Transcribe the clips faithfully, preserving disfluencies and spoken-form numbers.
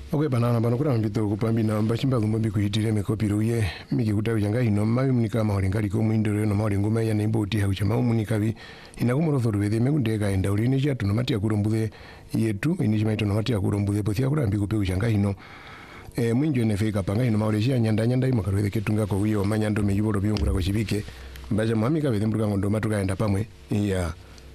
okwe banana bano kura mbito kupambi na mbachimba lumbi kuhitire mekopiro ye miki kutawi janga ino mayu munika maholengali ko mwindoro no maholenguma ya nembo ti haucha mau munika bi inakumuro thoru wethe megundeka enda ulini chatu no mati akurombuze yetu ini chimaito no mati akurombuze pothia kura mbi kupewu janga ino e mwinjo ne feka panga ino maoleshia nyanda nyanda imo karwethe ketunga ko wiyo manyando meyiboro byungura ko chibike mbaje mwamika wethe mbuka ngondo matuka enda pamwe ya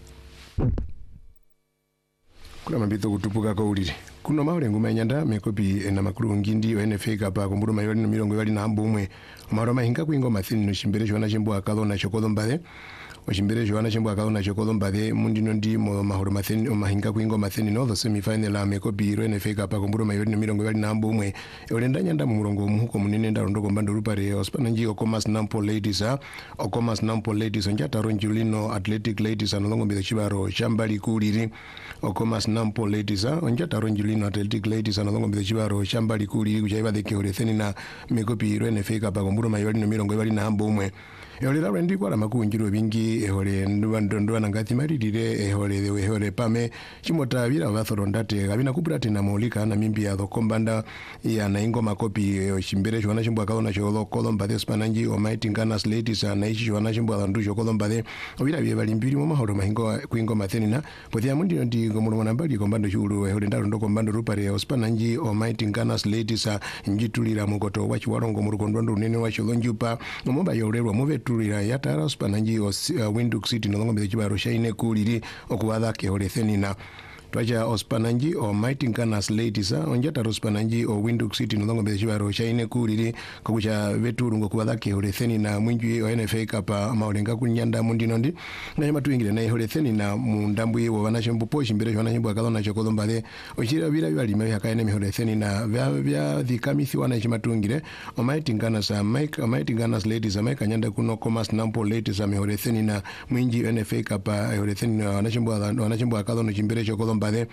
kuna mambito kutupuka ko uliri kuno maule nguma nyanda mekopi na makuru ngindi N F A kapa kumburu mayoli no mirongo yali na ambumwe maroma hinga kuingo mathini no shimbere jona chimbo akalo na chokodo mbade oshimbere jona chimbo akalo na chokodo mbade mundino ndi mo mahoro mathini o mahinga kuingo mathini no the semi final a mekopi N F A kapa kumburu mayoli no mirongo yali na ambumwe olenda nyanda mu murongo muhuko munene ndaro ndoko mbando rupare ospana nji okomas nampo ladies a okomas nampo ladies onjata ronjulino athletic ladies anongo mbele chibaro shambali kuliri okomas nampo ladies a onjata ronjulino athletic ladies anongo mbele chibaro shambali kuliri kuchaiba deke oletheni na mekopi N F A kapa kumburu mayoli no mirongo yali na ambumwe Eolera rendi kwa makunjiro bingi ehole ndwa nangati maririre ehole dewe ehole pame chimota vira vathorondate kabina kupurate na molika na mimbi ya kombanda ya na ingo makopi chimbere chwana chimbo akaona cholo kolomba de spananji o mighty ganas ladies na ichi chwana chimbo alandu kolomba de vira bye balimbiri mo mahoro mahingo kuingo mathenina pothia mundi ndi gomulo nambali kombando chulu ehole ndaro ndo kombando rupare o spananji o mighty ganas ladies njitulira mukoto wachi warongo murukondo nene wachi lonjupa momba yorerwa move tulira yatara spananji o uh, Windhoek City no ngombe chibaro shaine kuliri okuwadha ke holethenina twacha ospananji o mighty ganas ladies onjata ospananji o Windhoek City no ngombe chibaro shaine kuliri kokucha veturu ngokuwadha ke holethenina mwinji o N F A kapa maulenga kunyanda mundino ndi na matuingire na holethenina mundambu yewo vanachembu poshi mbere jwana nyimbo akalo na chokolomba de ochira vira bali me hakaene holethenina vya vya dhikamisi wana chimatungire o mighty ganas mike o mighty ganas ladies ameka nyanda kuno komas nampo ladies ame holethenina mwinji o N F A kapa holethenina wanachembu wanachembu akalo no chimbere chokolomba de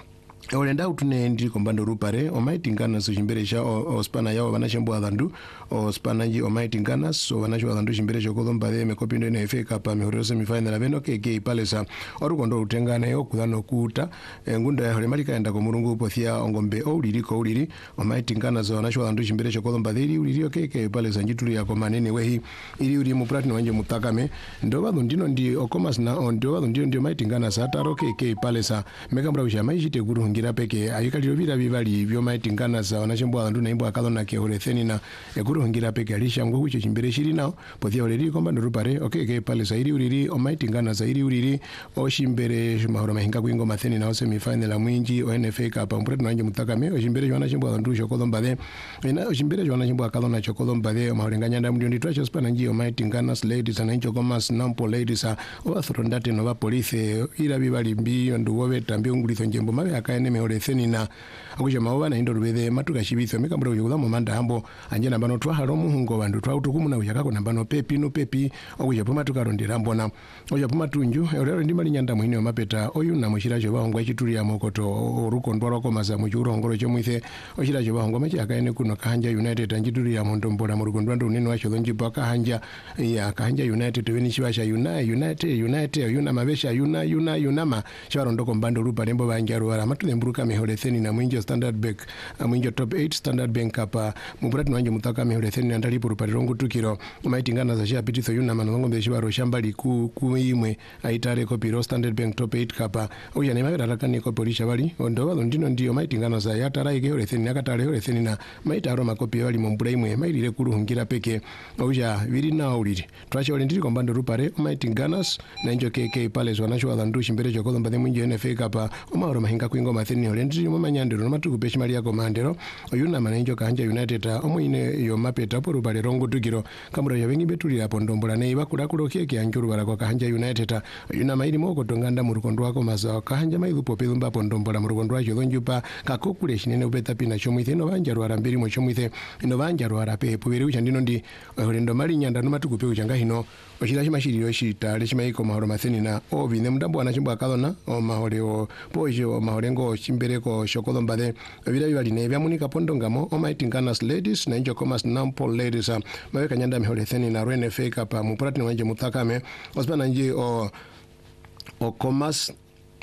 olenda utune ndi kombando rupare o mighty ganas chimbere cha o spana yao vanachembu alandu o spananji o mighty ganas so vanachembu alandu chimbere chokolomba de mekopindo N F A kapa mehoro semi final aveno keke palesa orukondo utengana yo kudano kuta ngunda ya malika enda ko murungu pothia ongombe oliri ko oliri o mighty ganas vanachembu alandu chimbere chokolomba de iri uri keke palesa njituli ya komanene wehi iri uri mu platino wanje mutakame ndova ndino ndi okomas na ndova ndino ndi mighty ganas ataro keke palesa megambra ushama ishite guru ngira peke ayikali vira bivali byo mighty ganas vanachembu alandu na imbo akalo na ke holethenina ekuru ngira peke alishango kucho chimbere shiri nao pothia oliri kombando rupare okeke palesa iri uri o mighty ganas iri uri o shimbere mahoro mahinga kuingo matheni na semi final la mwinji o N F A kapa mpretno wanje mutakame o shimbere jwana chembu alandu chokolomba de ina o shimbere jwana chembu akalo na chokolomba de mahorenganya ndambu ndi twacho spana nji o mighty ganas ladies na incho komas nampo ladies o athorondate no va police ira bivali mbi ndu wowe tambi ungulitho njembo mabe akaene meholethenina akuja mawa na indo rubethe matuka shibitho mikambura kujula mu manda hambo anjena bano twahalo muhungo bandu twautukumuna uyakako nambano pepi no pepi akuja puma tukarondera mbona oja puma tunju olero ndi mali nyanda mwine mapeta oyu na mushira jo bahongwa chituli ya mokoto oruko ndwara ko maza mu churongoro cho mwithe oshira jo bahongwa mechi akaene kuno kahanja United anjituli ya mondo mbola mu rukondo ndo nene wacho lonji pa kahanja ya kahanja United weni shibasha United United United yuna mabesha yuna yuna yunama sharondo ko mbando rupa lembo banjaru wala matu mburuka meholetheni na mwinjo Standard Bank mwinjo top eight Standard Bank kapa mupurati nwanje mutaka meholetheni na ndalipo rupari rongu tukiro umaiti ngana za shia pititho yuna manongo mbeshibaro shambali ku kuimwe aitare kopiro Standard Bank top eight kapa uya nemawera rakani kopolisha wali ondowa ndino ndiyo maiti ngana za yatara ike holetheni nakatare holetheni na maita aroma kopi wali mbura imwe mailire kuruhungira peke uja viri na uliri twache wali ndiri kombando rupare umaiti nganas na injo keke pale zwanasho walandu shimbere chokozo mbade mwinjo N F A kapa umaoro mahinga kuingo matheni olendiri mo manyandero matuku peshi mali yako mandero oyuna manenjo kanja United omwine yo mapeta poru bale rongo tukiro kamura ya wengi betuli hapo ndombola nei bakura kulo keke anjuru bara kwa kanja United oyuna maili moko tonganda mu rukondo wako maza kanja mailu popelu mbapo ndombola mu rukondo wacho lonjupa kakokule shinene ubeta pina chomwithe no banja rwara mbiri mo chomwithe no banja rwara pe pubiri ucha ndino ndi olendo mali nyanda no matuku pe uchanga hino oshira shimashiri yoshita leshimaiko mahoro matheni na obine mdambo anachimbo akalona o mahore o pojo mahorengo chimbereko shokolomba de vira bivali ne vyamunika pondongamo o mighty ganas ladies na injo komas nampo ladies maweka nyanda meholetheni na N F A kapa mupratni wanje mutakame osbana nji o o komas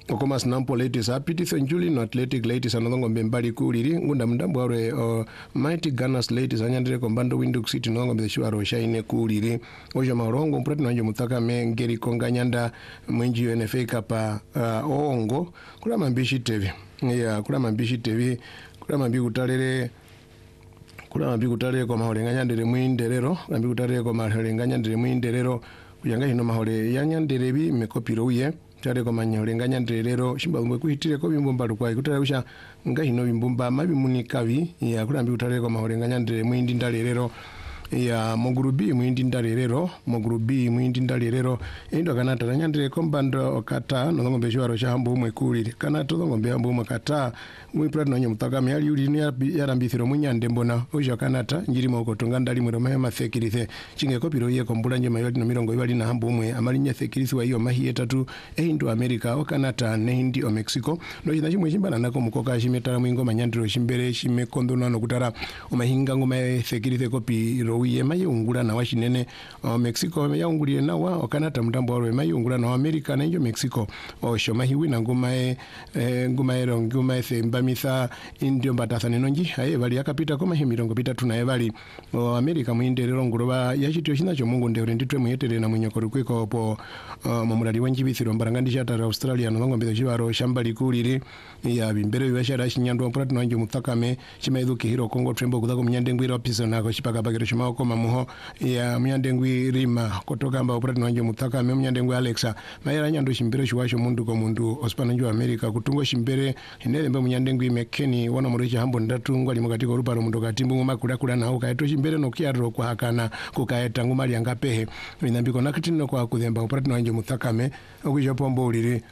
okoma sinampo ladies apititho njuli no athletic ladies anodongo mbembali kuliri ngunda mndambo aure uh, mighty gunners ladies anyandire kombando Windhoek City nodongo mbeshwaro shaine kuliri ojo marongo mpurati nanjo mutaka me ngeri konganyanda mwenji N F A kapa uh, ongo kula mambishi tevi ya kula mambishi tevi kula mambi kutalere kula mambi kutalere kwa mahorenganyandire mwinderero mambi kutalere kwa mahorenganyandire mwinderero kuyanga hino mahore yanyandire bi mekopiro uye tare ko manyolenganya ndelero shimba umwe kuhitire ko bimbumba rukwa ikutare usha nga hino bimbumba mabi munikabi ya kurambi utare ko mahorenganya ndele mwindi ndalero ya mogurubi mwindi ndalero mogurubi mwindi ndalero endo kana taranya ndele kombando okata no ngombe shwaro shambu umwe kulire kana to ngombe ambu umwe kata mwi prat no nyumutaka myali yuli ni yarambithiro munyande mbona usha kanata njiri moko tungandali mwero mahema sekirithe chinge kopiro ye kombula nje mayoti no mirongo ibali na hambu umwe amalinya sekirisi wa hiyo mahi etatu eindo America okanata neindi o Mexico no china chimwe chimbana nako mukoka chimetara mwingo manyandiro chimbere chimekondo nano kutara umahinga ngoma sekirithe kopiro uye maye ungula na washinene o Mexico ya ungulie na wa okanata mtambo wa maye ungula na America na njo Mexico o shoma hiwi na ngoma e ngoma ero ngoma e mbamisa indio mbatasane nonji aye bali yakapita koma himirongo pita tunaye bali o America muinderero nguroba yachityo china cho mungu ndere nditwe muyetere na munyokoro kwiko po uh, mamulali wanjibithiro mbarangandi chatara Australia no ngombe chibaro shamba likuliri ya bimbere bibashara chinyando mprat no njo mutakame chimaithuki hiro Kongo Trembo kuthako munyandengwira opisa nako chipaka bagero chima ko mamuho ya munyandengwi rima kutoka mba mprat no njo mutakame munyandengwi Alexa mayira nyando chimbere chiwasho mundu ko mundu ospana njo America kutungo chimbere inele mba munyandengwi mekeni wana murecha hambo ndatu ngwali mukati ko ruparo mundu katimbu ngoma kula kula nawo kaeto chimbere no kiaro kwa hakana kukaeta ngumali yangapehe inambiko nakitino kwa kuthemba mprat no njo mutakame okwisha pombo uliri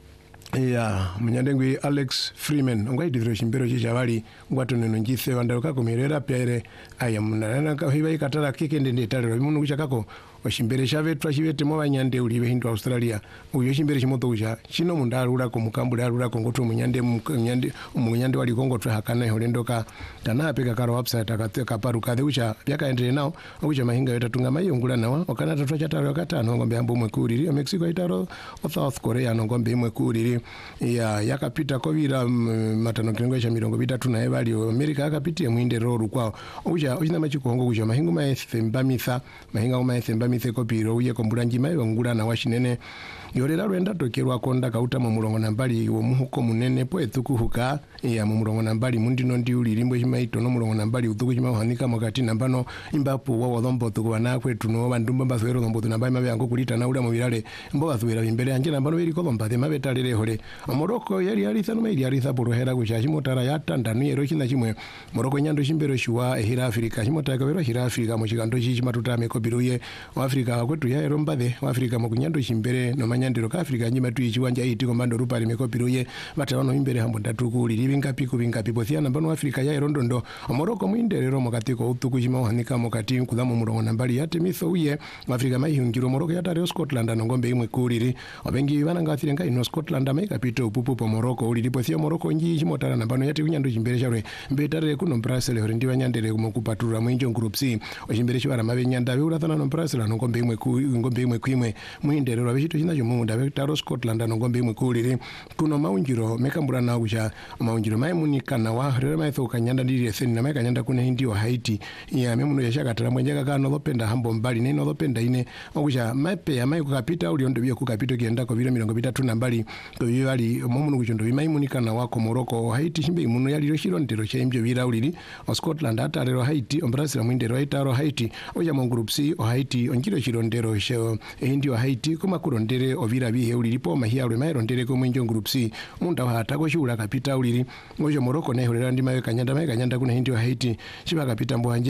ya munyandengwi Alex Freeman ngwaidithiro chimbero chichabali ngwatoneno njithe wandaruka kumirera pere aya munarana ka hiba ikatara kikende ndetalero imuntu kuchakako oshimbere shavetwa chivete mo banyande ulibe hindu Australia uyo chimbere chimoto uja chino mundarura ko mukambule arura ko ngoto munyande munyande munyande wali kongo twa hakana holendoka kana apeka karo website akateka paruka de ucha byakaendelea nao ucha mahinga yotatunga mayongula nawa okana tatwa chataro katano ngombe ambo mwekuriri Mexico itaro South Korea no ngombe mwekuriri ya yakapita kovira matano kirengo cha mirongo bitatu na ebali America akapitie mwinde roru kwao ucha uchina machikongo ucha mahingo maethemba mitha mahinga maethemba mithe kopiro uye kombula njima yongula na washinene yorera rwenda tokerwa konda kauta mu murongo nambali wo muhuko munene po etukuhuka ya mu murongo nambali mundino ndi uli limbo chimaito no murongo nambali utuku chimahanika mukati nambano imbapo wa wodhombo tukwana kwetu no bandumba baswero nombo tunambaye mabe yango kulita na ula mu birale mbo baswera imbere anje nambano biri ko bombade mabe talere hore Morocco yali yali thano mai yali thaburo hera kuchachi motara yatanda ni ero china chimwe Morocco nyando chimbero shiwa ehira Africa chimota ka bero hira Africa mu chikando chichi matuta me kobiruye wa Africa kwetu ya ero mbade wa Africa mu kunyando chimbere no manyandiro ka Africa nyima tu ichiwanja iti komando rupari me kobiruye batawano imbere hambo ndatu kuli libingapi kubingapi bothia nambano Africa ya ero ndondo Morocco muinderero mukati ko utuku chima hanika mukati kudamo murongo nambali yate mitho uye Africa mahingiro Morocco yatare Scotland no ngombe imwe kuliri obengi bananga thirenga ino Scotland ameka pito upupu po Morocco uli lipothia Morocco nji chimotara nambano yati kunyando chimbere charwe mbetare kuno Brazil hore ndi banyandere kumukupatura mwinjo group C ochimbere chibara mabe nyanda we urathana no Brazil no ngombe imwe ku ngombe imwe kwimwe muinderero abechito china chomungu ndabe taro Scotland no ngombe imwe kuliri kuno maunjiro mekambura na kucha maunjiro maimunika na wa rera maitho kanyanda ndiri eseni na mekanyanda kuna hindi wa Haiti ya memuno yashakatara mwenjeka kana lopenda hambo mbali neno lopenda ine okucha mape ya mai kukapita uli ondo bye kukapita kienda ko biro mirongo bitatu na mbali ko bibali momuno kuchondo bimaimunika na wako Morocco Haiti shimbe imuno yali roshiro ndero chembyo bira uliri o Scotland atarero Haiti ombrasira mwindero aitaro Haiti oja mu group C o Haiti onjiro chirondero sho hindi wa Haiti kuma kurondere ovira bihe uliri po mahia ule mai rondere ko mwinjo group C munda hata ko shura kapita uliri ojo Morocco ne holera ndi mai kanyanda mai kanyanda kuna hindi wa Haiti chiba kapita mbwanje